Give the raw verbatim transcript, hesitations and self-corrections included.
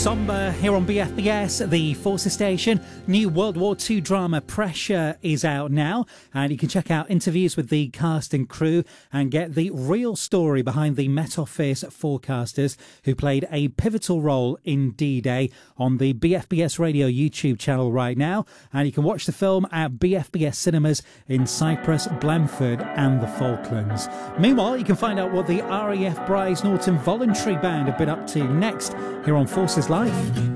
somber here on B F B S, the Forces station. New World War Two drama Pressure is out now, and you can check out interviews with the cast and crew and get the real story behind the Met Office forecasters who played a pivotal role in D-Day on the B F B S Radio YouTube channel right now. And you can watch the film at B F B S cinemas in Cyprus, Blandford and the Falklands. Meanwhile, you can find out what the R A F Brize Norton Voluntary Band have been up to next here on Forces Live.